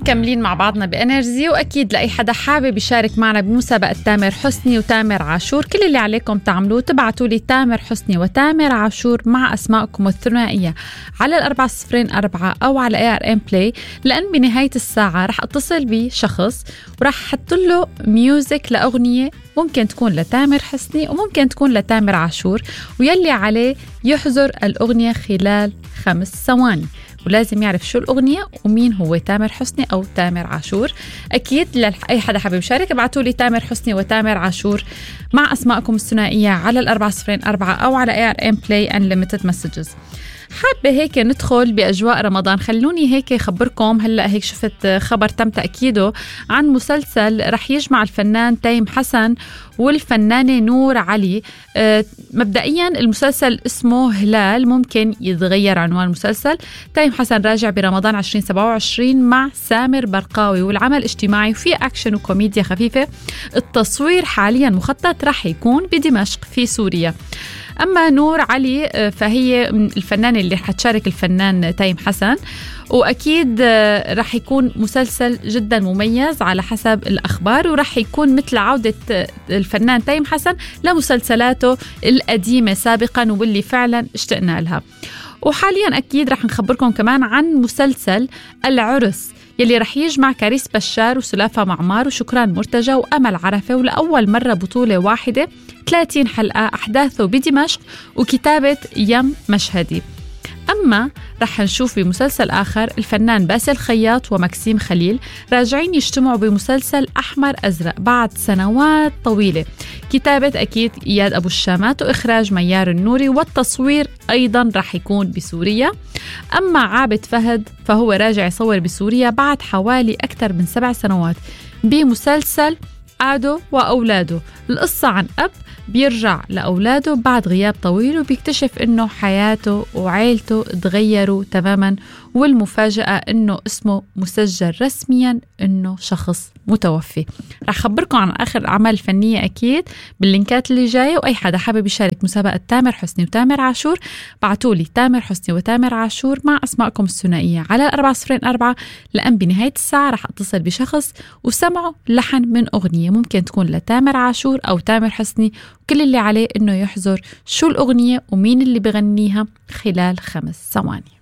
مكملين مع بعضنا بإنرجي، وأكيد لأي حدا حابب يشارك معنا بمسابقة تامر حسني وتامر عاشور، كل اللي عليكم تعملوه تبعتوا لي تامر حسني وتامر عاشور مع أسماءكم الثنائية على 404 أو على ARM Play، لأن بنهاية الساعة رح أتصل بشخص ورح أحط له ميوزك لأغنية ممكن تكون لتامر حسني وممكن تكون لتامر عاشور، ويلي عليه يحضر الأغنية خلال 5 ثواني، ولازم يعرف شو الأغنية ومين هو تامر حسني أو تامر عاشور. أكيد لأي حدا حابب يشارك ابعتوا لي تامر حسني وتامر عاشور مع أسماءكم الثنائية على 404 أو على ARM Play Unlimited Messages. حابة هيك ندخل بأجواء رمضان. خلوني هيك خبركم، هلأ هيك شفت خبر تم تأكيده عن مسلسل رح يجمع الفنان تيم حسن والفنانة نور علي. مبدئيا المسلسل اسمه هلال، ممكن يتغير عنوان المسلسل. تيم حسن راجع برمضان 2027 مع سامر برقاوي، والعمل اجتماعي وفيه أكشن وكوميديا خفيفة. التصوير حاليا مخطط رح يكون بدمشق في سوريا. أما نور علي فهي الفنانة اللي حتشارك الفنان تيم حسن، وأكيد رح يكون مسلسل جدا مميز على حسب الأخبار، ورح يكون مثل عودة الفنان تيم حسن لمسلسلاته القديمة سابقا واللي فعلا اشتقنا لها. وحاليا أكيد رح نخبركم كمان عن مسلسل العرس يلي رح يجمع كاريس بشار وسلافة معمار وشكران مرتجى وأمل عرفة، ولأول مرة بطولة واحدة 30 حلقة، أحداثه بدمشق وكتابة يم مشهدي. أما رح نشوف بمسلسل آخر الفنان باسل خياط ومكسيم خليل راجعين يجتمعوا بمسلسل أحمر أزرق بعد سنوات طويلة، كتابة أكيد إياد أبو الشامات وإخراج ميار النوري، والتصوير أيضا رح يكون بسوريا. أما عابد فهد فهو راجع يصور بسوريا بعد حوالي أكثر من 7 سنوات بمسلسل آدو وأولاده. القصة عن أب بيرجع لأولاده بعد غياب طويل وبيكتشف إنه حياته وعائلته تغيروا تماما، والمفاجأة إنه اسمه مسجل رسميا إنه شخص متوفي. رح خبركم عن آخر الأعمال الفنية أكيد باللينكات اللي جاية، وأي حدا حابب يشارك مسابقة تامر حسني وتامر عاشور بعتولي تامر حسني وتامر عاشور مع أسماءكم الثنائية على 404، لأن بنهاية الساعة رح أتصل بشخص وسمعوا لحن من أغنية ممكن تكون لتامر عاشور أو تامر حسني، وكل اللي عليه إنه يحضر شو الأغنية ومين اللي بغنيها خلال 5 ثواني.